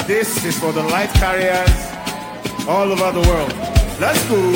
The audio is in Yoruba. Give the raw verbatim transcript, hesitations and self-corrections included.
This is for the light carriers all over the world. Let's go.